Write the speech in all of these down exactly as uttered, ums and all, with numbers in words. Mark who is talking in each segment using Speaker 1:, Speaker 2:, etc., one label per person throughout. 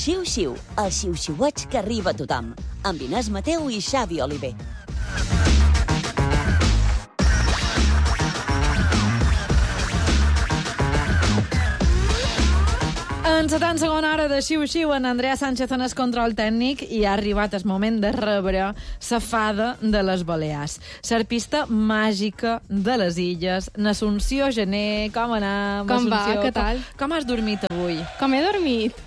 Speaker 1: Xiu-xiu, el xiu-xiueig que arriba a tothom, amb Inés Mateu i Xavi Oliver.
Speaker 2: En setanta segona hora de xiu-xiu, en Andrea Sánchez en el control tècnic i ha arribat el moment de rebre la fada de les Balears. L'arpista màgica de les illes, n'Assumpció Gené. Com anem,
Speaker 3: Com va?
Speaker 2: Assumpció?
Speaker 3: Què tal?
Speaker 2: Com, com has dormit avui?
Speaker 3: Com he dormit?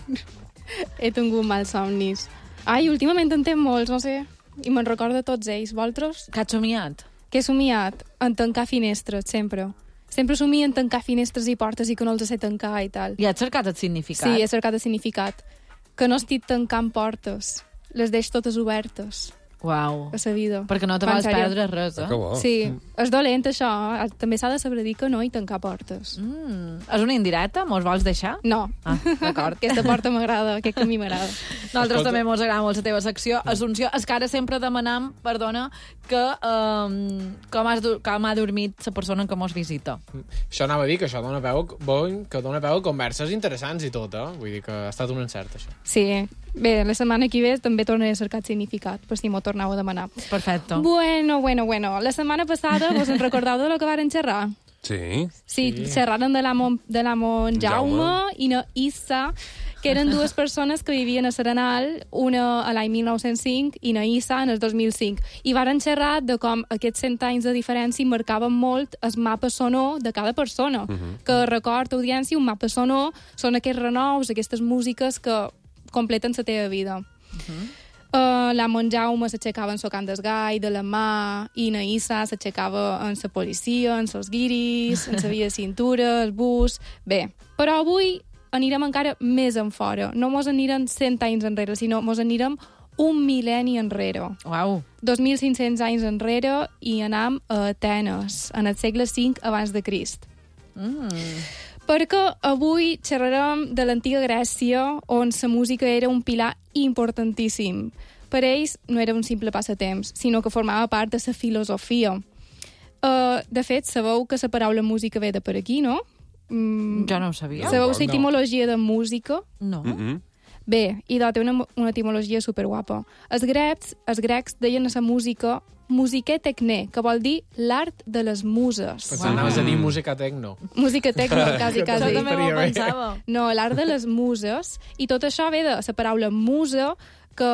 Speaker 3: He tingut mals somnis. Ai, últimament en tinc molts, no sé. I me'n recordo tots ells. Vosaltres?
Speaker 2: Que has somiat?
Speaker 3: Que he somiat? En tancar finestres, sempre. Sempre somia en tancar finestres i portes i que no els sé tancar i tal.
Speaker 2: I has cercat el significat?
Speaker 3: Sí, he cercat el significat. Que no estic tancant portes. Les deix totes obertes.
Speaker 2: Uau.
Speaker 3: A la vida.
Speaker 2: Perquè no te
Speaker 3: Va, en
Speaker 2: vols
Speaker 3: sèrio.
Speaker 2: perdre res, eh?
Speaker 4: Que bo.
Speaker 3: Sí, és dolent això. També s'ha de saber dir que no i tancar portes.
Speaker 2: Mm. És una indirecta? Mos vols deixar?
Speaker 3: No.
Speaker 2: Ah, d'acord.
Speaker 3: Aquesta porta m'agrada, aquest camí m'agrada.
Speaker 2: Nosaltres també mos agrada molt la teva secció. Assumpció, és que ara sempre demanam, perdona, que um, com, has, com ha dormit la persona que mos visita.
Speaker 5: Això anava a dir, que això dona peu, bon, que dona peu a converses interessants i tot, eh? Vull dir que ha estat un encert, això.
Speaker 3: Sí. Bé, la setmana que ve també tornaré a cercar significat, per si m'ho tornau a demanar.
Speaker 2: Perfecte.
Speaker 3: Bueno, bueno, bueno. La setmana passada vos en recordeu de lo que varen xerrar?
Speaker 4: Sí.
Speaker 3: Sí, sí. Xerraren de la, Mon, de la Mon Jaume, Jaume i na Issa, que eren dues persones que vivien a Serenal, una a l'any mil nou-cents cinc i na Issa en el dos mil cinc. I varen xerrar de com aquests cent anys de diferència marcaven molt el mapa sonor de cada persona. Uh-huh. Que record, audiència, un mapa sonor són aquests renous, aquestes músiques que completen la teva vida. Uh-huh. Uh, la Montjaume s'aixecava en socant del gai, de la mà, i na Issa s'aixecava en la policia, en els guiris, en la via de cintura, el bus... Bé, però avui anirem encara més en fora. No mos anirem cent anys enrere, sinó mos anirem un mil·lenni enrere.
Speaker 2: Uau.
Speaker 3: dos mil cinc-cents anys enrere i anam a Atenes, en el segle cinc abans de Crist.
Speaker 2: Mm.
Speaker 3: Perquè avui xerrarem de l'antiga Grècia, on la música era un pilar importantíssim. Per ells no era un simple passatemps, sinó que formava part de la filosofia. Uh, de fet, sabeu que la paraula música ve de per aquí, no?
Speaker 2: Mm, jo no ho sabia.
Speaker 3: Sabeu la etimologia de música?
Speaker 2: No.
Speaker 4: Mm-hmm.
Speaker 3: Bé, i té una, una etimologia superguapa. Els grecs, els grecs deien a la música musique tecne, que vol dir l'art de les muses.
Speaker 5: Pensava wow. anaves a dir música tecno.
Speaker 3: Música tecno, quasi, quasi.
Speaker 2: Això també m'ho pensava.
Speaker 3: No, l'art de les muses. I tot això ve de la paraula musa, que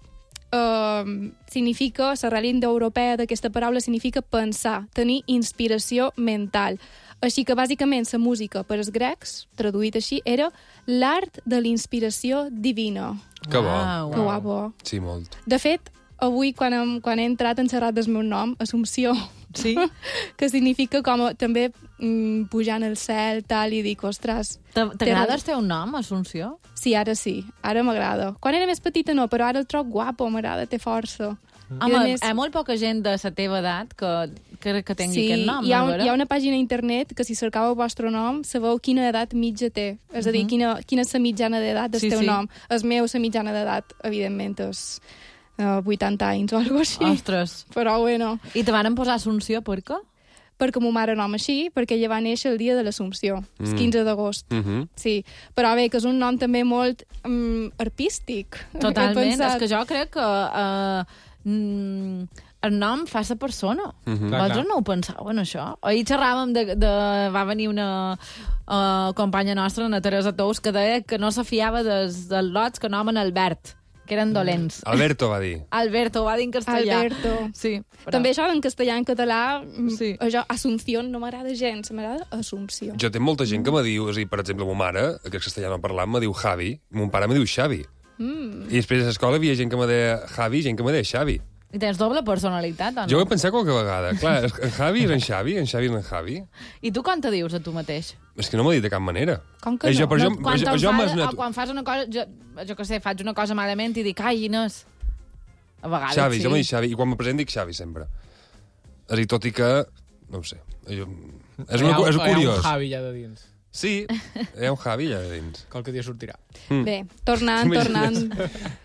Speaker 3: uh, significa, l'arrel indoeuropea d'aquesta paraula significa pensar, tenir inspiració mental. Així que, bàsicament, la música per als grecs, traduït així, era l'art de l'inspiració divina.
Speaker 4: Que bo.
Speaker 2: Wow.
Speaker 3: Que guapo.
Speaker 4: Sí, molt.
Speaker 3: De fet, avui, quan, hem, quan he entrat, han xerrat del meu nom, Assumpció.
Speaker 2: Sí?
Speaker 3: Que significa com també mm, pujant al cel, tal, i dic, ostres...
Speaker 2: T'agrada el teu nom, Assumpció?
Speaker 3: Sí, ara sí, ara m'agrada. Quan era més petita no, però ara el trobo guapo, m'agrada, té força.
Speaker 2: Mm. Home, més... hi ha molt poca gent de la teva edat que, que, que tingui
Speaker 3: sí,
Speaker 2: aquest nom.
Speaker 3: Hi ha,
Speaker 2: no,
Speaker 3: hi ha una pàgina a internet que si cercau el vostre nom sabeu quina edat mitja té. És a dir, uh-huh. quina, quina és la mitjana d'edat del
Speaker 2: sí,
Speaker 3: teu
Speaker 2: sí.
Speaker 3: nom. El meu, la mitjana d'edat, evidentment, és uh, vuitanta anys o alguna cosa així.
Speaker 2: Ostres.
Speaker 3: Però bueno.
Speaker 2: I te van posar Assumpció per què?
Speaker 3: Perquè mo mare nom així, perquè ella va néixer el dia de l'Assumpció, el mm. quinze d'agost.
Speaker 4: Mm-hmm.
Speaker 3: Sí, però bé, que és un nom també molt um, artístic.
Speaker 2: Totalment, és que jo crec que uh, mm, el nom fa la persona. Mm-hmm. Vosaltres no ho pensaven, això? Ahir xerràvem de, de... Va venir una uh, companya nostra, una Teresa Tous, que deia que no se fiava dels, dels lots que nomen Albert, que eren dolents.
Speaker 4: Alberto va dir.
Speaker 2: Alberto, va dir en castellà.
Speaker 3: Alberto.
Speaker 2: Sí, però...
Speaker 3: També això en castellà, en català,
Speaker 2: sí.
Speaker 3: això, Asunción, no m'agrada gens, m'agrada Assumpció.
Speaker 4: Jo tinc molta gent que me diu, és a dir, per exemple, ma mare, que és castellà no parlant, me diu Javi, mon pare me diu Xavi. Mm. I després a l'escola havia gent que me deia Javi, gent que me deia Xavi.
Speaker 2: I tens doble personalitat, o no?
Speaker 4: Jo ho he pensat qualque vegada. Clar, en Javi és en Xavi, en Xavi és en Javi.
Speaker 2: I tu com te dius a tu mateix?
Speaker 4: És que no m'ho he dit de cap manera.
Speaker 3: Com que no?
Speaker 4: Jo,
Speaker 2: no
Speaker 4: jo,
Speaker 2: quan,
Speaker 4: jo, jo
Speaker 2: fas, o quan fas una cosa, jo, jo què sé, faig una cosa malament i dic, ai, Inés. A vegades
Speaker 4: Xavi,
Speaker 2: sí.
Speaker 4: jo m'ho dic Xavi, i quan me present dic Xavi sempre. És a dir, tot i que... No ho sé. Jo, és, una, és curiós.
Speaker 5: Hi ha un Javi ja de dins.
Speaker 4: Sí, hi ha un Javi allà dins.
Speaker 5: Qualque dia sortirà.
Speaker 3: Mm. Bé, tornant, tornant...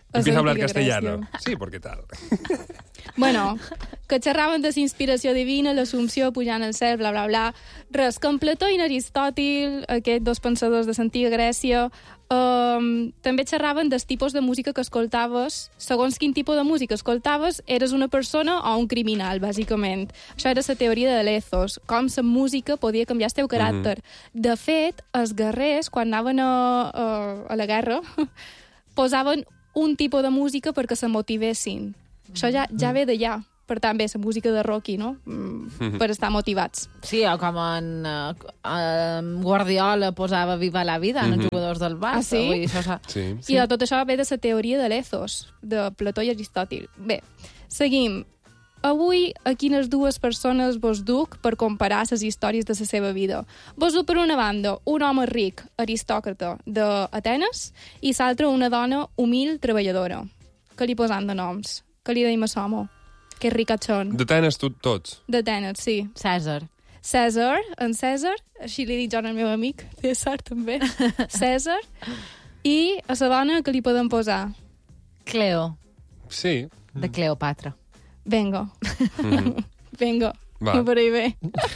Speaker 4: Empieza a hablar
Speaker 3: l'antiga
Speaker 4: castellano.
Speaker 3: Grècia.
Speaker 4: Sí, porque tal.
Speaker 3: Bueno, que xerraven de la inspiració divina, l'assumpció, pujant al cel, bla, bla, bla. Res, que en Plató i en Aristòtil, aquests dos pensadors de l'antiga Grècia, um, també xerraven dels tipus de música que escoltaves. Segons quin tipus de música escoltaves, eres una persona o un criminal, bàsicament. Això era la teoria de l'ethos, com la música podia canviar el teu caràcter. Mm-hmm. De fet, els guerrers, quan anaven a, a, a la guerra, posaven un tipus de música perquè se motivessin. Això ja, ja ve d'allà. Per tant, bé, la música de Rocky, no? Mm, per estar motivats.
Speaker 2: Sí, o com en uh, uh, Guardiola posava Viva la vida en els jugadors del Barça.
Speaker 3: Ah, sí?
Speaker 2: Vull dir, això,
Speaker 4: Sí.
Speaker 3: I de tot això ve de la teoria de l'ethos, de Plató i Aristòtil. Bé, seguim. Avui, a quines dues persones vos duc per comparar les històries de la seva vida? Vos duc, per una banda, un home ric, aristòcrata, d'Atenes, i l'altre una dona humil, treballadora. Què li posam de noms? Què li deim a l'home? Que ricachón.
Speaker 4: D'Atenes tu, tots.
Speaker 3: D'Atenes, sí.
Speaker 2: Cèsar.
Speaker 3: Cèsar, en Cèsar, així li dic jo al meu amic, Cèsar també, Cèsar, i a la dona que li podem posar?
Speaker 2: Cleo,
Speaker 4: Sí.
Speaker 2: de Cleopatra.
Speaker 3: Venga.
Speaker 4: Mm.
Speaker 3: Venga.
Speaker 4: Va.
Speaker 3: No per ahí bé.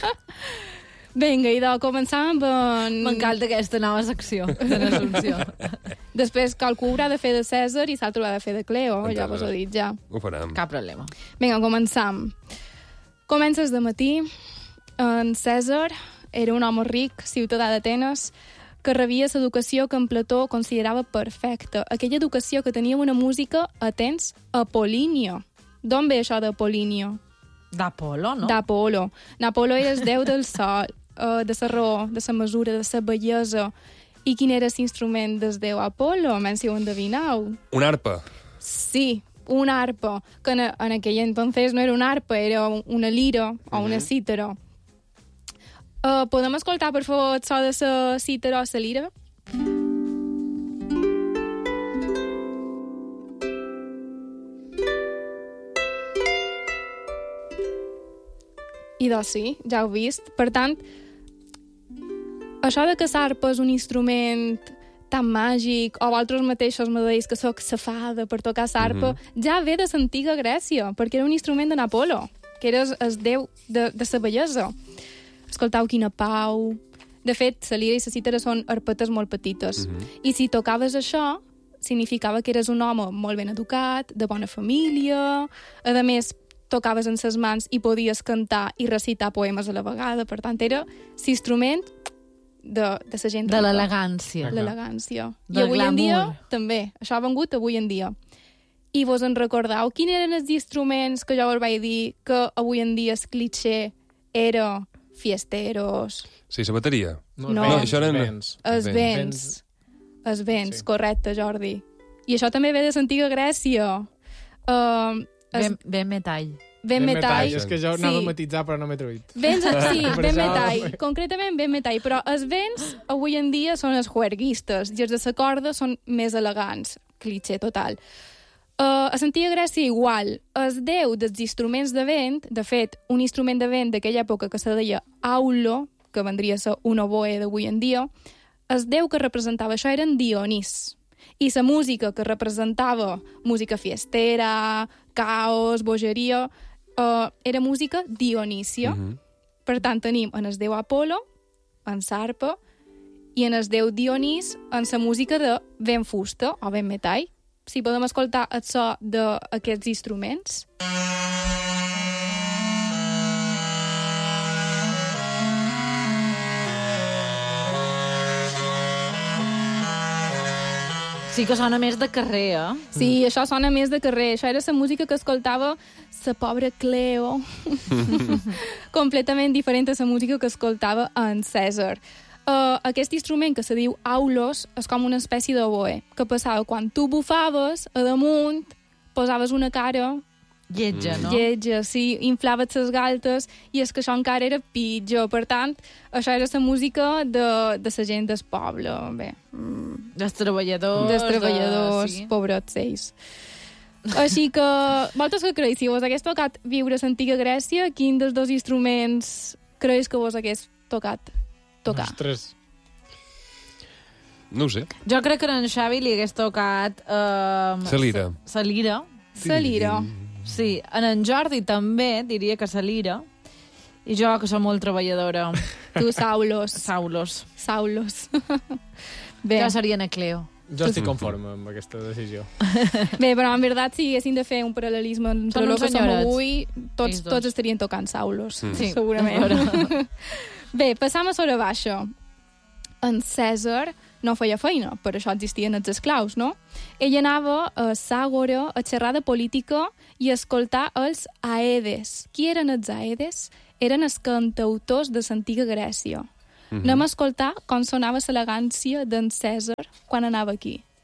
Speaker 3: Vinga, i de començar amb... En...
Speaker 2: M'encanta aquesta nova secció de l'Assumpció.
Speaker 3: Després, qualcú haurà de fer de Cèsar i l'altre haurà de fer de Cleo, ja
Speaker 4: Entenem.
Speaker 3: vos ho he dit ja.
Speaker 4: Ho farem.
Speaker 2: Cap problema.
Speaker 3: Vinga, començam. Comences de matí. En Cèsar era un home ric, ciutadà d'Atenes, que rebia l'educació que en Plató considerava perfecta. Aquella educació que tenia una música, atents, apolínio. D'on ve això d'apolínio?
Speaker 2: D'Apolo, no?
Speaker 3: D'Apolo. N'Apolo era el déu del sol, uh, de la raó, de la mesura, de la bellesa. I quin era l'instrument del déu Apolo? Men si ho endevinau.
Speaker 4: Una arpa.
Speaker 3: Sí, una arpa, que en, en aquell entonces no era una arpa, era una lira o una cítara. Uh, podem escoltar, per favor, el so de la cítara o la lira? I doncs sí, ja ho he vist. Per tant, això de que l'arpa és un instrument tan màgic, o vosaltres mateixos me deis que sóc safada per tocar l'arpa, mm -hmm. ja ve de l'antiga Grècia, perquè era un instrument de Apolo, que era el déu de, de la bellesa. Escoltau quina pau. De fet, la lira i la cítara són arpetes molt petites. Mm -hmm. I si tocaves això, significava que eres un home molt ben educat, de bona família, a més, tocaves en ses mans i podies cantar i recitar poemes a la vegada. Per tant, era l'instrument de, de la gent
Speaker 2: De
Speaker 3: rica.
Speaker 2: l'elegància.
Speaker 3: L'elegància. I
Speaker 2: Del
Speaker 3: avui en dia,
Speaker 2: glamour.
Speaker 3: també. Això ha vengut avui en dia. I vos en recordeu quins eren els instruments que jo us vaig dir que avui en dia el cliché era fiesteros,
Speaker 4: Sí, la bateria.
Speaker 3: No,
Speaker 4: No, això eren...
Speaker 5: Vents.
Speaker 3: els
Speaker 4: Vents.
Speaker 3: vents. Els vents,
Speaker 5: Sí.
Speaker 3: correcte, Jordi. I això també ve de l'antiga Grècia. Uh, es,
Speaker 2: Ben, ben metall.
Speaker 3: ben metall.
Speaker 5: És que jo anava
Speaker 3: Sí.
Speaker 5: a matitzar, però no m'he traït.
Speaker 3: Vents, sí,
Speaker 5: Per
Speaker 3: ben
Speaker 5: això-
Speaker 3: metall. Concretament ben metall. Però els vents avui en dia són els juerguistes i els de la corda són més elegants. Cliché total. Uh, a l'antiga Grècia igual. El déu dels instruments de vent, de fet, un instrument de vent d'aquella època que se deia aulo, que vendria a ser un oboe d'avui en dia, el déu que representava això era en Dionís. I la música que representava música fiestera, caos, bogeria, uh, era música dionísia.
Speaker 4: Mm -hmm.
Speaker 3: Per tant, tenim en el déu Apolo, en l'arpa, i en el déu Dionís en la música de vent fusta o vent metall. Si podem escoltar el so d'aquests instruments.
Speaker 2: Sí que sona més de carrer, eh?
Speaker 3: Sí, mm. això sona més de carrer. Això era la música que escoltava la pobra Cleo. Completament diferent a la música que escoltava en Cèsar. Uh, aquest instrument que se diu aulos és com una espècie d'oboe, que passava quan tu bufaves a damunt, posaves una cara
Speaker 2: Lletja, no?
Speaker 3: lletja, sí, inflaves les galtes, i és que això encara era pitjor. Per tant, això era la música de, de la gent del poble. Bé, mm,
Speaker 2: Dels treballadors.
Speaker 3: dels treballadors,
Speaker 2: De... Sí.
Speaker 3: pobrets ells. Així que, vosaltres què creus? Si vos hagués tocat viure a l'antiga Grècia, quin dels dos instruments creus que vos hagués tocat tocar?
Speaker 5: Ostres.
Speaker 4: No ho sé.
Speaker 2: Jo crec que en Xavi li hagués tocat... Uh,
Speaker 4: La lira.
Speaker 2: La lira.
Speaker 3: La lira.
Speaker 2: Sí, en en Jordi també diria que la lira. I jo, que soc molt treballadora.
Speaker 3: Tu, Saulos.
Speaker 2: Saulos.
Speaker 3: Saulos. Bé.
Speaker 2: Jo seria na Cleo.
Speaker 5: Jo estic conforme amb aquesta decisió.
Speaker 3: Bé, però en veritat, si haguéssim de fer un paral·lelisme entre
Speaker 2: Són
Speaker 3: el
Speaker 2: uns
Speaker 3: que som
Speaker 2: senyorets.
Speaker 3: avui, tots,
Speaker 2: Ells dos.
Speaker 3: tots estarien tocant Saulos,
Speaker 4: Mm.
Speaker 2: Sí,
Speaker 3: segurament. Bé, passam a sobre baixa. En Cèsar no feia feina, per això existien els esclaus, no? Ell anava a Sàgora a xerrar de política i a escoltar els Aedes. Qui eren els Aedes? Eren els cantautors de l'antiga Grècia. Mm -hmm. Anem a escoltar com sonava l'elegància d'en Cèsar quan anava aquí.